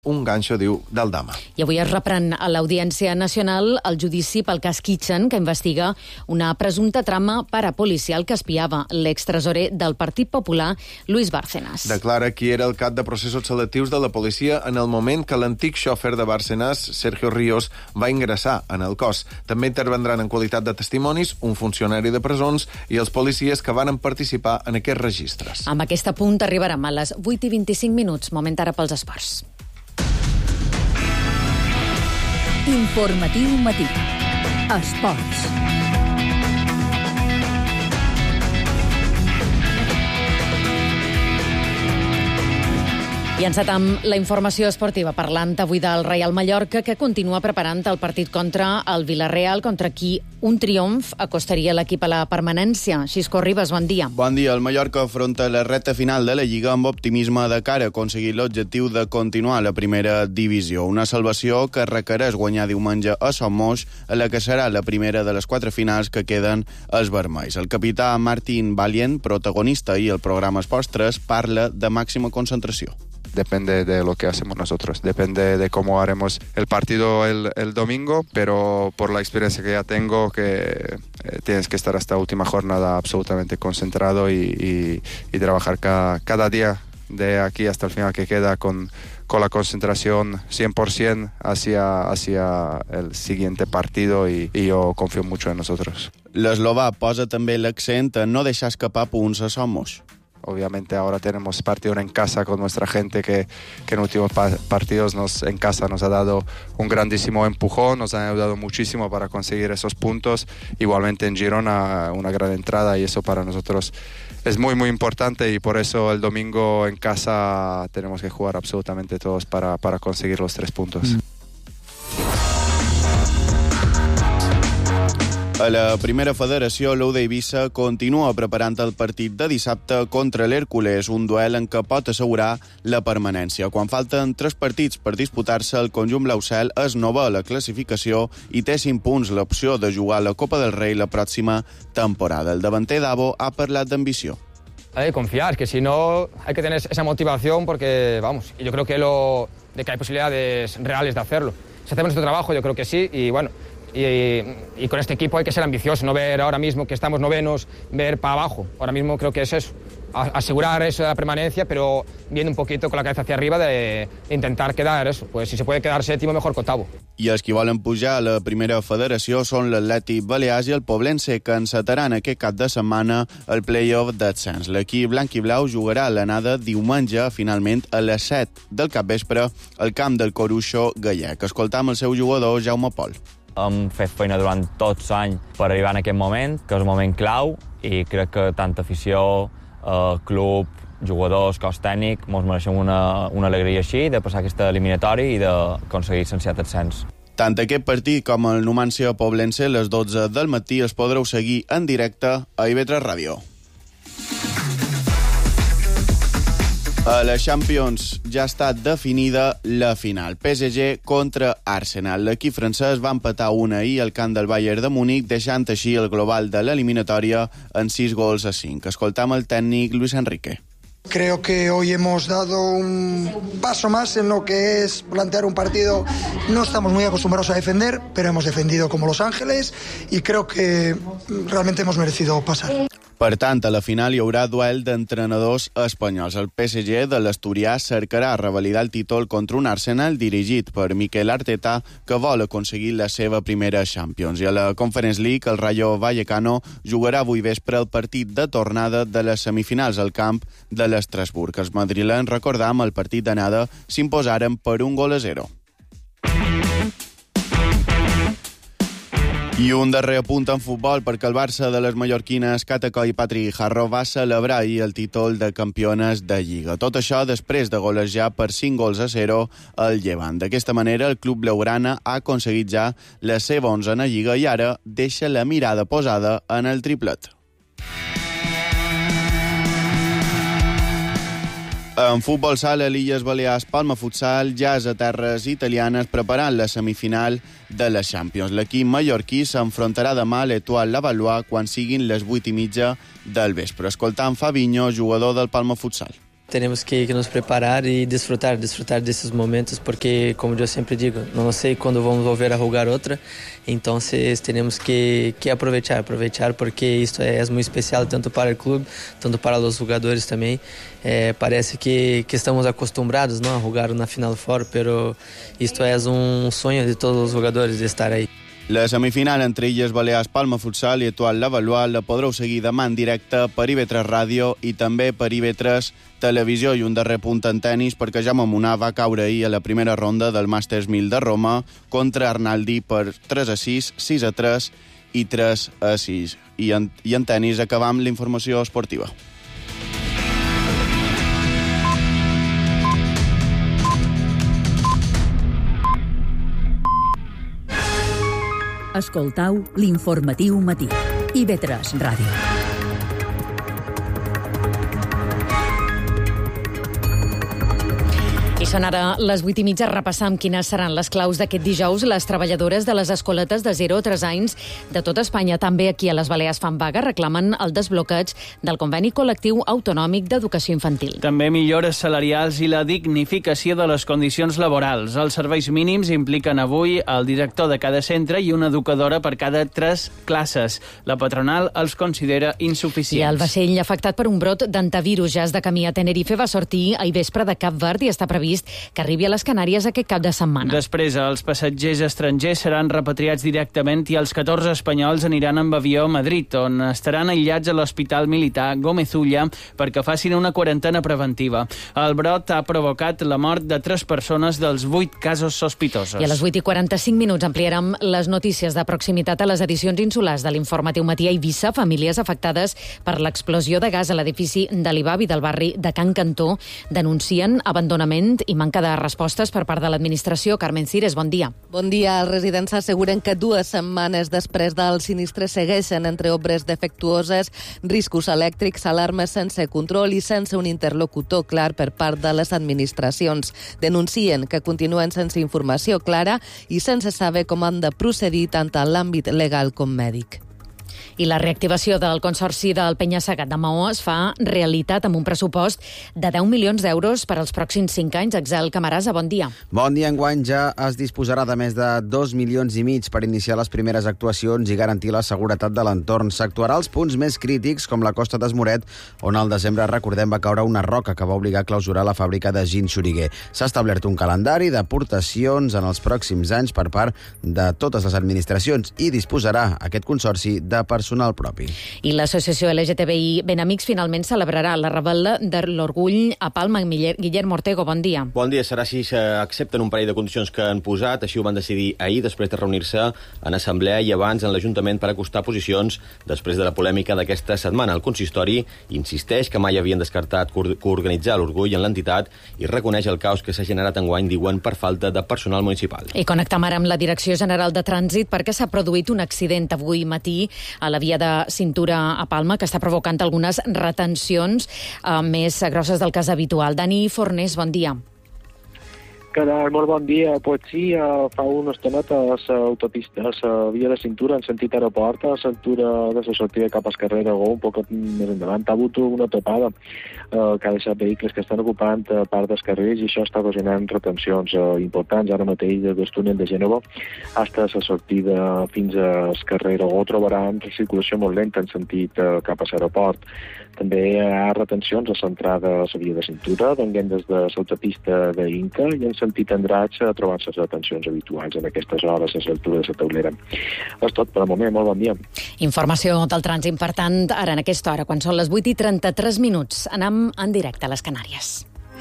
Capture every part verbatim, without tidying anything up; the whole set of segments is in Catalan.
un ganxo, diu, d'Aldama. I avui es reprèn a l'Audiència Nacional el judici pel cas Kitchen, que investiga una presumpta trama parapolicial que espiava l'extresorer del Partit Popular, Luis Bárcenas. Declara qui era el cap de processos selectius de la policia en el moment que l'antic xòfer de Bárcenas, Sergio Ríos, va ingressar en el cos. També intervendran en qualitat de testimonis un funcionari de presons i els policies que van participar en aquests registres. Amb aquest apunt arribarem a les vuit i vint-i-cinc minuts, moment ara pels esports. Informatiu matí. Esports. I encetam la informació esportiva parlant avui del Reial Mallorca, que continua preparant el partit contra el Villarreal, contra qui un triomf acostaria l'equip a la permanència. Xisco Ribas, bon dia. Bon dia. El Mallorca afronta la recta final de la Lliga amb optimisme de cara a aconseguir l'objectiu de continuar a la primera divisió. Una salvació que requereix guanyar diumenge a Somos, a la que serà la primera de les quatre finals que queden als vermells. El capità Martín Valient, protagonista i el programa Esports tres, parla de màxima concentració. Depende de lo que hacemos nosotros, depende de cómo haremos el partido el, el domingo, pero por la experiencia que ya tengo, que eh, tienes que estar hasta última jornada absolutamente concentrado y, y, y trabajar cada, cada día de aquí hasta el final que queda con, con la concentración cien por ciento hacia, hacia el siguiente partido y, y yo confío mucho en nosotros. L'eslovà posa també l'accent en no deixar escapar punts a Somos. Obviamente ahora tenemos partido en casa con nuestra gente que, que en últimos pa- partidos nos, en casa nos ha dado un grandísimo empujón, nos ha ayudado muchísimo para conseguir esos puntos. Igualmente en Girona una gran entrada y eso para nosotros es muy muy importante y por eso el domingo en casa tenemos que jugar absolutamente todos para, para conseguir los tres puntos. Mm. A la primera federació, l'U d'Eivissa continua preparant el partit de dissabte contra l'Hèrcules, un duel en què pot assegurar la permanència. Quan falten tres partits per disputar-se, el conjunt blaucel és novè a la classificació i té cinc punts, l'opció de jugar la Copa del Rei la pròxima temporada. El davanter Davo ha parlat d'ambició. Hay que confiar, que si no hay que tener esa motivación porque, vamos, yo creo que lo de que hay posibilidades reales de hacerlo. Si hacemos nuestro trabajo, yo creo que sí, y bueno, Y, y con este equipo hay que ser ambicioso, no ver ahora mismo que estamos novenos, ver para abajo. Ahora mismo creo que es eso, asegurar eso de la permanencia, pero viendo un poquito con la cabeza hacia arriba de, de intentar quedar eso. Pues si se puede quedar séptimo, mejor que octavo. I els que volen pujar a la primera federació són l'Atlètic Balears i el Poblense, que encetaran aquest cap de setmana el play-off d'ascens. L'equip blanc i blau jugarà l'anada diumenge, finalment, a les set del capvespre, al camp del Coruixo gallec. Escoltam el seu jugador, Jaume Pol. Hem fet feina durant tots anys per arribar en aquest moment, que és un moment clau, i crec que tant afició, eh, club, jugadors, cos tècnic, ens mereixem una, una alegria així de passar aquesta eliminatòria i d'aconseguir sensiat ascens. Tant aquest partit com el Numancia Poblense, a les dotze del matí, els podreu seguir en directe a I V tres Ràdio. A la Champions ja ha estat definida la final. P S G contra Arsenal. L'equip francès va empatar una ahir al camp del Bayern de Múnich, deixant així el global de l'eliminatòria en sis gols a cinc. Escoltam el tècnic Luis Enrique. Creo que hoy hemos dado un paso más en lo que es plantear un partido. No estamos muy acostumbrados a defender, pero hemos defendido como Los Ángeles y creo que realmente hemos merecido pasar. Per tant, a la final hi haurà duel d'entrenadors espanyols. El P S G de l'Asturià cercarà revalidar el títol contra un Arsenal dirigit per Mikel Arteta, que vol aconseguir la seva primera Champions. I a la Conference League, el Rayo Vallecano jugarà avui vespre el partit de tornada de les semifinals al camp de l'Estrasburg. Els madrilens, recordam, el partit d'anada s'imposaren per un gol a zero. I un darrer apunt en futbol, perquè el Barça de les mallorquines Cata Coll i Patri Guijarro va celebrar ahir el títol de campiones de Lliga. Tot això després de golejar per cinc gols a zero al Llevant. D'aquesta manera, el club blaugrana ha aconseguit ja la seva onzena Lliga i ara deixa la mirada posada en el triplet. En futbol sala, l'Illes Balears, Palma Futsal, ja és a terres italianes preparant la semifinal de la Champions. L'equip mallorquí s'enfrontarà demà a l'Etoile Lavallois quan siguin les vuit i mitja del vespre. Escoltant Fabinho, jugador del Palma Futsal. tenemos que, que nos preparar y disfrutar, disfrutar de esos momentos, porque, como yo siempre digo, no sé cuándo vamos a volver a jugar otra, entonces tenemos que, que aprovechar, aprovechar, porque esto es muy especial tanto para el club, tanto para los jugadores también. Eh, parece que, que estamos acostumbrados, ¿no?, a jugar una Final Four, pero esto es un sueño de todos los jugadores de estar ahí. La semifinal entre Illes Balears, Palma Futsal i Etoile Lavallois la podreu seguir demà en directe per I V tres Ràdio i també per I V tres Televisió. I un darrer punt en tennis, perquè Jaume Munar va caure ahir a la primera ronda del Masters mil de Roma contra Arnaldi per tres a sis, sis a tres i tres a sis. I en, i en tennis acabam la informació esportiva. Escoltau l'informatiu matí. I V tres Ràdio. I són ara les vuit i mitja. Repassam quines seran les claus d'aquest dijous. Les treballadores de les escoletes de zero a tres anys de tot Espanya, també aquí a les Balears, fan vaga, reclamen el desbloqueig del conveni col·lectiu autonòmic d'educació infantil. També millores salarials i la dignificació de les condicions laborals. Els serveis mínims impliquen avui el director de cada centre i una educadora per cada tres classes. La patronal els considera insuficients. I el vaixell afectat per un brot d'antivirus ja és de camí a Tenerife, va sortir ahir vespre de Cap Verd i està previst que arribi a les Canàries aquest cap de setmana. Després, els passatgers estrangers seran repatriats directament i els catorze espanyols aniran amb avió a Madrid, on estaran aïllats a l'Hospital Militar Gómez Ulla perquè facin una quarantena preventiva. El brot ha provocat la mort de tres persones dels vuit casos sospitosos. I a les vuit i quaranta-cinc minuts ampliarem les notícies de proximitat a les edicions insulars de l'Informatiu Matí a Eivissa. Famílies afectades per l'explosió de gas a l'edifici de l'Ibavi del barri de Can Cantó denuncien abandonament i manca de respostes per part de l'administració. Carmen Cires, bon dia. Bon dia. Els residents asseguren que dues setmanes després del sinistre segueixen entre obres defectuoses, riscos elèctrics, alarmes sense control i sense un interlocutor clar per part de les administracions. Denuncien que continuen sense informació clara i sense saber com han de procedir tant en l'àmbit legal com mèdic. I la reactivació del Consorci del Penya-Segat de Maó es fa realitat amb un pressupost de deu milions d'euros per als pròxims cinc anys. Axel Camarasa, bon dia. Bon dia. Enguany ja es disposarà de més de dos milions i mig per iniciar les primeres actuacions i garantir la seguretat de l'entorn. S'actuarà als punts més crítics, com la Costa d'Esmoret, on al desembre, recordem, va caure una roca que va obligar a clausurar la fàbrica de gin xoriguer. S'ha establert un calendari d'aportacions en els pròxims anys per part de totes les administracions i disposarà aquest consorci de personal propi. I l'associació L G T B I Benamics finalment celebrarà la rebel·la de l'orgull a Palma. Guillermo Ortego, bon dia. Bon dia. Serà si s'accepten un parell de condicions que han posat. Així ho van decidir ahir, després de reunir-se en assemblea i abans en l'Ajuntament per acostar posicions després de la polèmica d'aquesta setmana. El consistori insisteix que mai havien descartat coorganitzar l'orgull en l'entitat i reconeix el caos que s'ha generat enguany, diuen, per falta de personal municipal. I connectem ara amb la Direcció General de Trànsit perquè s'ha produït un accident avui matí a la via de cintura a Palma que està provocant algunes retencions eh, més grosses del cas habitual. Dani Fornés, bon dia. Què tal? Molt bon dia. Pues sí, fa una estoneta a l'autopista, a la via de cintura en sentit aeroport, a la cintura de la sortida cap al carrer Aragó, un poc més endavant, ha hagut una topada eh, que ha deixat vehicles que estan ocupant eh, part dels carrers i això està ocasionant retencions eh, importants. Ara mateix, des del túnel de Gènova fins a la sortida fins al carrer Aragó trobaran circulació molt lenta en sentit eh, cap a l'aeroport. També hi ha retencions a l'entrada a la via de cintura, venint des de l'autopista d'Inca i en sentit Andratx a trobar les retencions habituals en aquestes hores a l'altura de la Taulera. És tot per al moment. Molt bon dia. Informació del trànsit, per tant, ara en aquesta hora, quan són les vuit i trenta-tres minuts. Anem en directe a les Canàries.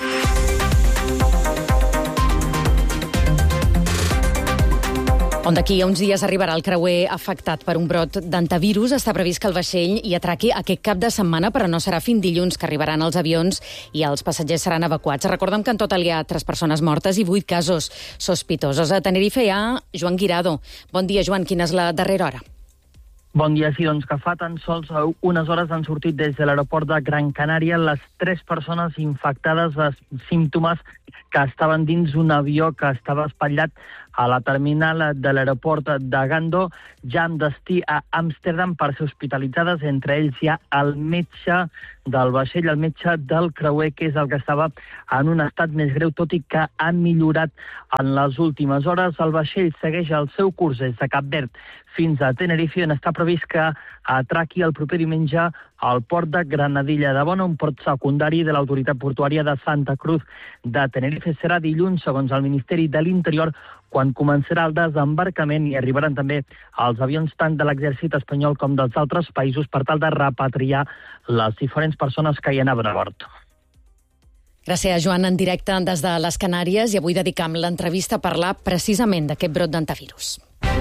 On d'aquí a uns dies arribarà el creuer afectat per un brot d'antivirus. Està previst que el vaixell hi atraqui aquest cap de setmana, però no serà fins dilluns que arribaran els avions i els passatgers seran evacuats. Recordem que en total hi ha tres persones mortes i vuit casos sospitosos. A Tenerife hi ha Joan Guirado. Bon dia, Joan. Quina és la darrera hora? Bon dia, sí, doncs que fa tan sols unes hores han sortit des de l'aeroport de Gran Canària les tres persones infectades de símptomes que estaven dins un avió que estava espatllat a la terminal de l'aeroport de Gando, ja amb destí a Amsterdam per ser hospitalitzades. Entre ells hi ha el metge del vaixell, el metge del creuer, que és el que estava en un estat més greu, tot i que ha millorat en les últimes hores. El vaixell segueix el seu curs des de Cap Verd fins a Tenerife, on està previst que atraqui el proper diumenge al port de Granadilla de Bona, un port secundari de l'autoritat portuària de Santa Cruz de Tenerife. Serà dilluns, segons el Ministeri de l'Interior, quan començarà el desembarcament i arribaran també els avions tant de l'exèrcit espanyol com dels altres països per tal de repatriar les diferents persones que hi anaven a bord. Gràcies, Joan, en directe des de les Canàries, i avui dedicam l'entrevista a parlar precisament d'aquest brot d'antivirus.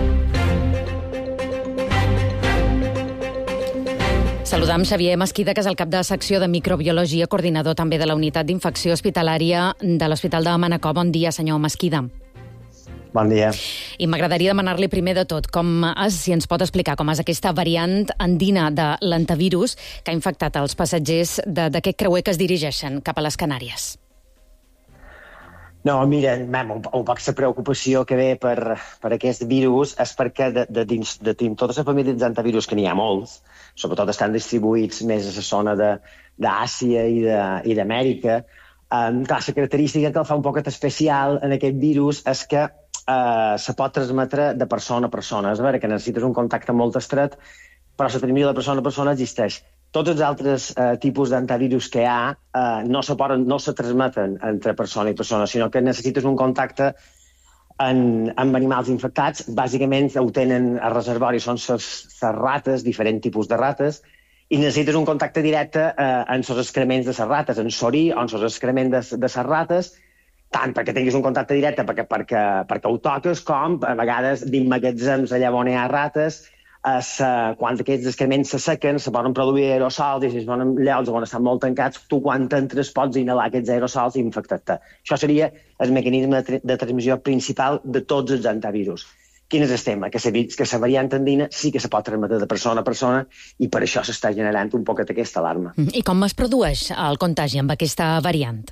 Saludam Xavier Mesquida, que és el cap de secció de microbiologia, coordinador també de la unitat d'infecció hospitalària de l'Hospital de Manacor. Bon dia, senyor Mesquida. Bon dia. I m'agradaria demanar-li primer de tot com és, si ens pot explicar com és aquesta variant andina de l'antivirus que ha infectat els passatgers d'aquest creuer que es dirigeixen cap a les Canàries. No, mira, mam, un, un poc la preocupació que ve per, per aquest virus és perquè de, de, dins, de dins tota la família d'antivirus, que n'hi ha molts, sobretot estan distribuïts més a la zona d'Àsia i d'Amèrica, um, clar, la característica que el fa un poc especial en aquest virus és que uh, se pot transmetre de persona a persona. És vera que necessites un contacte molt estret, però la transmissió de persona a persona existeix. Tots els altres eh, tipus d'antivirus que hi ha eh, no, se poden, no se transmeten entre persona i persona, sinó que necessites un contacte en, amb animals infectats. Bàsicament ho tenen a reservori, són les rates, diferents tipus de rates, i necessites un contacte directe eh, en els excrements de les rates, en l'orí o en els excrements de, de les rates, tant perquè tinguis un contacte directe perquè, perquè, perquè ho toques, com a vegades dins magatzems allà on hi ha rates. Es, uh, quan aquests excrements se sequen, se poden produir aerosols, i si es poden llocs on estan molt tancats, tu quan entres pots inhalar aquests aerosols i infectar-te. Això seria el mecanisme de, de transmissió principal de tots els antivirus. Quin és el tema? Que la variant andina sí que se pot transmetre de persona a persona i per això s'està generant un poquet aquesta alarma. I com es produeix el contagi amb aquesta variant?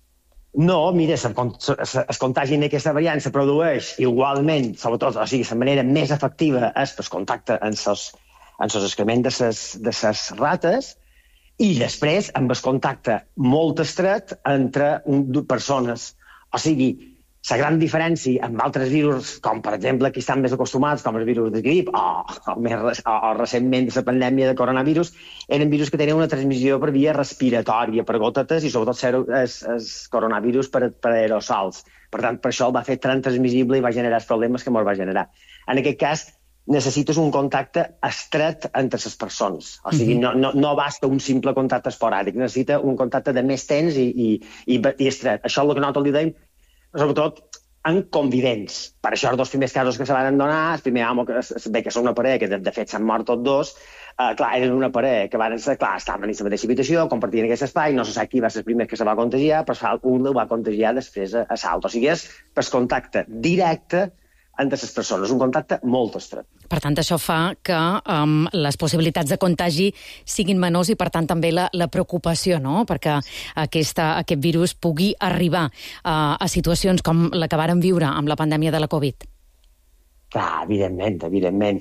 No, mira, el contagi d'aquesta variant se produeix igualment, sobretot, o sigui, la manera més efectiva és el contacte en els excrements de les rates i després amb el contacte molt estret entre persones. O sigui, la gran diferència amb altres virus, com per exemple que estan més acostumats, com el virus de grip o, o, més, o, o recentment la pandèmia de coronavirus, eren virus que tenen una transmissió per via respiratòria, per gotetes, i sobretot el coronavirus per, per aerosols. Per tant, per això el va fer tan transmissible i va generar els problemes que ens va generar. En aquest cas, necessites un contacte estret entre les persones. O sigui, no, no, no basta un simple contacte esporàdic, necessita un contacte de més temps i, i, i, i estret. Això és el que nosaltres li dèiem, sobretot en convivents. Per això els dos primers casos que se van donar, el primer home, que bé que són una parella, que de, de fet s'han mort tots dos, eh, clar, eren una parella que van ser, clar, estaven en la mateixa habitació, compartien aquest espai, no se sap qui va ser el primer que se va contagiar, però un el va contagiar després a, a l'altre. O sigui, és per contacte directe entre les persones, un contacte molt estret. Per tant, això fa que um, les possibilitats de contagi siguin menors i, per tant, també la, la preocupació, no?, perquè aquesta, aquest virus pugui arribar uh, a situacions com la que vàrem viure amb la pandèmia de la Covid. Clar, evidentment, evidentment.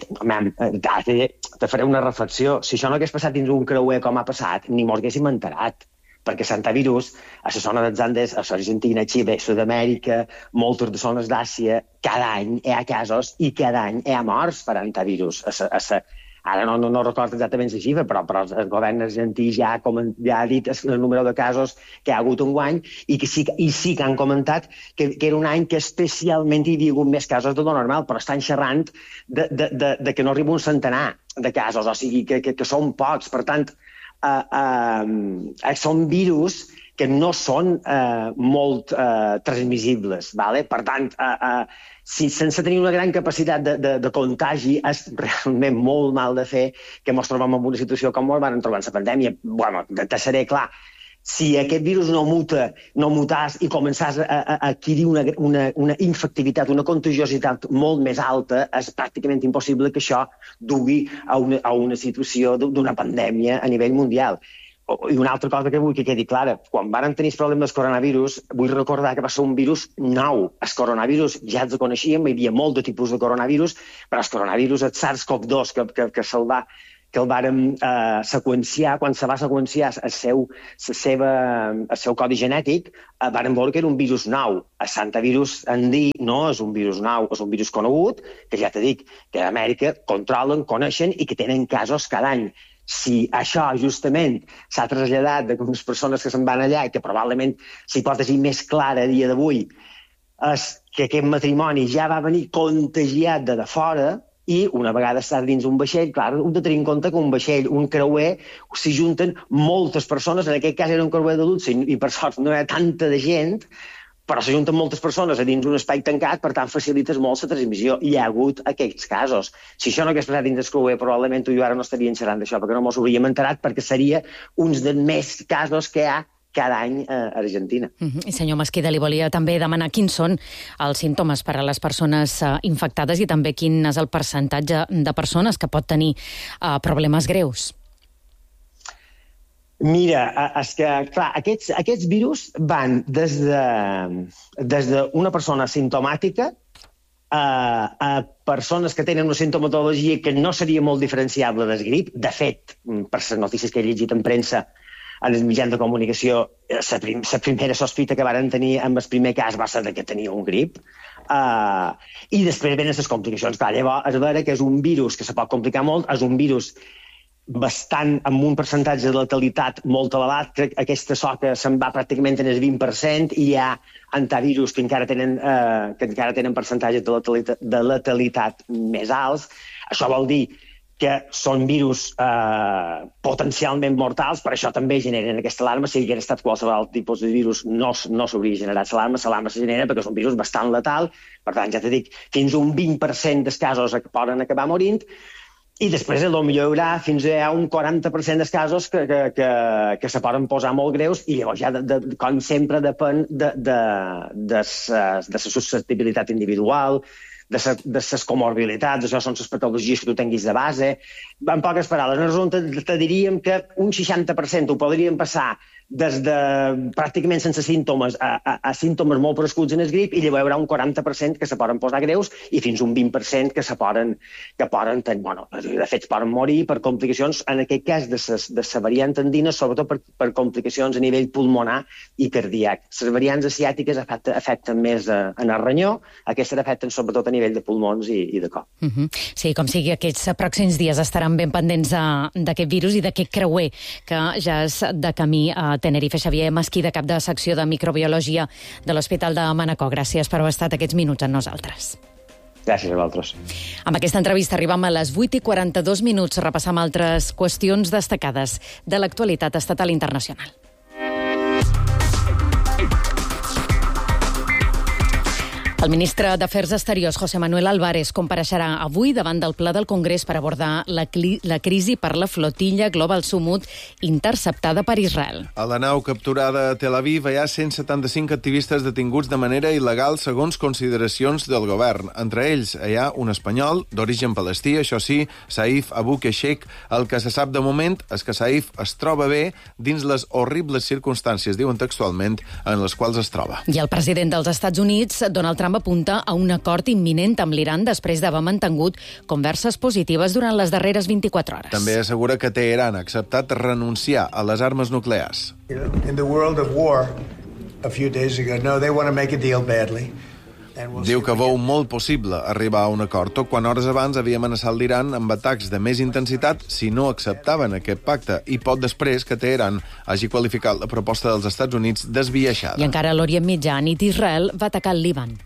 Te, te faré una reflexió. Si això no hagués passat dins un creuer com ha passat, ni mos haguéssim enterat. Perquè l'antivirus, a la zona dels Andes, a l'Argentina, Xile, Sud-amèrica, moltes de zones d'Àsia, cada any hi ha casos i cada any hi ha morts per antivirus. A sa, a sa, ara no, no, no recordo exactament la xifra, però, però el govern argentí ja, com, ja ha dit el número de casos que hi ha hagut un guany i, que sí, i sí que han comentat que, que era un any que especialment hi havia hagut més casos de lo normal, però estan xerrant de, de, de, de que no arriba un centenar de casos, o sigui, que, que, que són pocs. Per tant, Uh, uh, són virus que no són uh, molt uh, transmissibles. Vale? Per tant, uh, uh, si sense tenir una gran capacitat de, de, de contagi, és realment molt mal de fer que ens trobem en una situació com ens vam trobar en la pandèmia. Bueno, te seré clar, si aquest virus no muta, no mutàs i començàs a, a adquirir una, una, una infectivitat, una contagiositat molt més alta, és pràcticament impossible que això dugui a una, a una situació d'una pandèmia a nivell mundial. I una altra cosa que vull que quedi clara, quan varen tenir el problema del coronavirus, vull recordar que va ser un virus nou. El coronavirus ja ens el coneixíem, hi havia molt de tipus de coronavirus, però el coronavirus, el SARS-CoV dos, que, que, que se'l va que el vàrem eh, seqüenciar, quan se va seqüenciar el seu, la seva, el seu codi genètic, eh, vàrem veure que era un virus nou. El santavirus andí no és un virus nou, és un virus conegut, que ja t'he dit, que a Amèrica controlen, coneixen i que tenen casos cada any. Si això justament s'ha traslladat d'unes persones que se'n van allà i que probablement la hipòtesi més clara a dia d'avui és que aquest matrimoni ja va venir contagiat de de fora, i una vegada estàs dins un vaixell, clar, hem de tenir en compte que un vaixell, un creuer, s'hi junten moltes persones, en aquest cas era un creuer d'adults i per sort no hi ha tanta de gent, però s'hi junten moltes persones a dins un espai tancat, per tant facilites molt la transmissió. Hi ha hagut aquests casos. Si això no hagués passat dins el creuer, probablement tu i jo ara no estaríem xerrant d'això, perquè no mos hauríem enterat, perquè seria uns dels més casos que hi ha cada any a Argentina. Uh-huh. I senyor Mesquida, li volia també demanar quins són els símptomes per a les persones uh, infectades i també quin és el percentatge de persones que pot tenir uh, problemes greus. Mira, és que, clar, aquests, aquests virus van des de, des d'una persona simptomàtica a, a persones que tenen una sintomatologia que no seria molt diferenciable del grip. De fet, per les notícies que he llegit en premsa, en els mitjans de comunicació, la prim, primera sospita que varen tenir amb el primer cas va ser que tenia un grip. Uh, I després venen les complicacions. Clar, llavors, és vera que és un virus que se pot complicar molt, és un virus bastant, amb un percentatge de letalitat molt elevat. Crec que aquesta soca se'n va pràcticament en el vint per cent i hi ha antivirus que encara tenen, uh, que encara tenen percentatges de letalitat, de letalitat més alts. Això vol dir que són virus eh, potencialment mortals, per això també generen aquesta alarma. Si hagués estat qualsevol tipus de virus, no, no s'hauria generat l'alarma. L'alarma se genera perquè és un virus bastant letal, per tant, ja t'he dit, fins a un vint per cent dels casos que poden acabar morint, i després potser hi haurà fins a un quaranta per cent dels casos que, que, que, que se poden posar molt greus, i llavors ja, de, de, com sempre, depèn de, de, de, de la susceptibilitat individual, de les comorbilitats, això són les patologies que tu tinguis de base. En poques paraules, en resum, te, te diríem que un seixanta per cent ho podríem passar des de pràcticament sense símptomes a, a, a símptomes molt prescuts en el grip, i llavors hi haurà un quaranta per cent que se poden posar greus i fins un vint per cent que se poden, que poden tenir, bueno, de fet, poden morir per complicacions, en aquest cas de la variant andina, sobretot per, per complicacions a nivell pulmonar i cardíac. Les variants asiàtiques afecten, afecten més a, en el ranyó, aquestes afecten sobretot a nivell de pulmons i, i de cor. Uh -huh. Sí, com sigui, aquests pròxims dies estaran ben pendents d'aquest virus i d'aquest creuer que ja és de camí a Tenerife. Xavier Mesquida, cap de secció de microbiologia de l'Hospital de Manacor. Gràcies per haver estat aquests minuts amb nosaltres. Gràcies a vosaltres. Amb aquesta entrevista arribam a les vuit i quaranta-dos minuts. Repassam altres qüestions destacades de l'actualitat estatal i internacional. El ministre d'Afers Exteriors, José Manuel Álvarez, compareixerà avui davant del Ple del Congrés per abordar la, cli la crisi per la flotilla Global Sumut interceptada per Israel. A la nau capturada a Tel Aviv hi ha cent setanta-cinc activistes detinguts de manera il·legal segons consideracions del govern. Entre ells hi ha un espanyol d'origen palestí, això sí, Saif Abu Keshek. El que se sap de moment és que Saif es troba bé dins les horribles circumstàncies, diuen textualment, en les quals es troba. I el president dels Estats Units, Donald Trump, apunta a un acord imminent amb l'Iran després d'haver mantingut converses positives durant les darreres vint-i-quatre hores. També assegura que Teheran ha acceptat renunciar a les armes nuclears. In the world of war, a few days ago, no, they want to make a deal badly. Diu que veu molt possible arribar a un acord, tot quan hores abans havia amenaçat l'Iran amb atacs de més intensitat si no acceptaven aquest pacte, i pot després que Teheran hagi qualificat la proposta dels Estats Units d'esbiaixada. I encara a l'Orient Mitjà, nit Israel va atacar el Líban.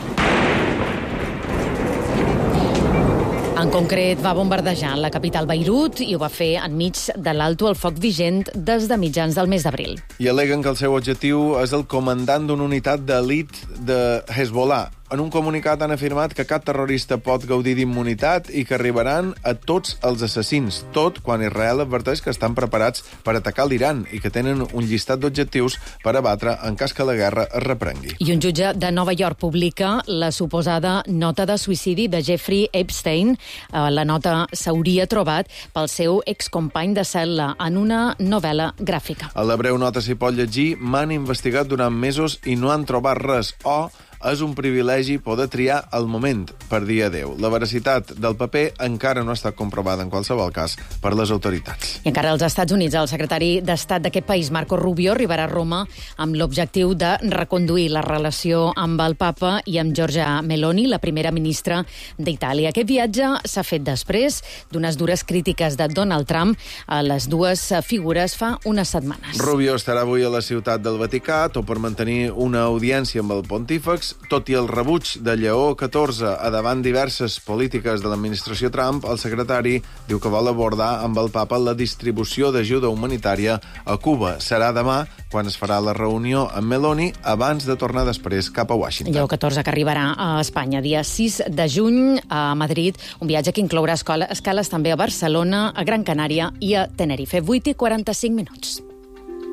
En concret, va bombardejar la capital Beirut i ho va fer enmig de l'alto al foc vigent des de mitjans del mes d'abril. I aleguen que el seu objectiu és el comandant d'una unitat d'elit de Hezbollah. en un comunicat han afirmat que cap terrorista pot gaudir d'immunitat i que arribaran a tots els assassins, tot quan Israel adverteix que estan preparats per atacar l'Iran i que tenen un llistat d'objectius per abatre en cas que la guerra es reprengui. I un jutge de Nova York publica la suposada nota de suïcidi de Jeffrey Epstein. La nota s'hauria trobat pel seu excompany de cel·la en una novel·la gràfica. A la breu nota s'hi pot llegir: m'han investigat durant mesos i no han trobat res, o és un privilegi poder triar el moment per dir adeu. La veracitat del paper encara no ha estat comprovada en qualsevol cas per les autoritats. I encara als Estats Units, el secretari d'Estat d'aquest país, Marco Rubio, arribarà a Roma amb l'objectiu de reconduir la relació amb el papa i amb Giorgia Meloni, la primera ministra d'Itàlia. Aquest viatge s'ha fet després d'unes dures crítiques de Donald Trump a les dues figures fa unes setmanes. Rubio estarà avui a la ciutat del Vaticà, tot per mantenir una audiència amb el pontífex. Tot i el rebuig de Lleó catorze a davant diverses polítiques de l'administració Trump, el secretari diu que vol abordar amb el papa la distribució d'ajuda humanitària a Cuba. Serà demà quan es farà la reunió amb Meloni abans de tornar després cap a Washington. Lleó catorze, que arribarà a Espanya dia sis de juny a Madrid, un viatge que inclourà escales també a Barcelona, a Gran Canària i a Tenerife. vuit i quaranta-cinc minuts.